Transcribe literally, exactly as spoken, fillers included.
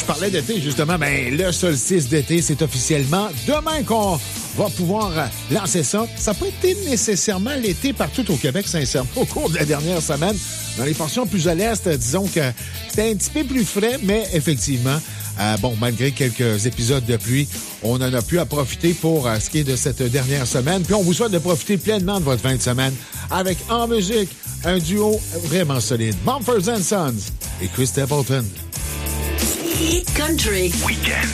parlais d'été, justement, ben, le solstice d'été, c'est officiellement demain qu'on va pouvoir lancer ça. Ça n'a pas été nécessairement l'été partout au Québec, sincèrement, au cours de la dernière semaine. Dans les portions plus à l'est, disons que c'était un petit peu plus frais, mais effectivement, euh, bon, malgré quelques épisodes de pluie, on en a pu à profiter pour euh, ce qui est de cette dernière semaine. Puis on vous souhaite de profiter pleinement de votre fin de semaine avec, en musique, un duo vraiment solide. Mumford and Sons et Chris Stapleton. Hit Country. Weekend.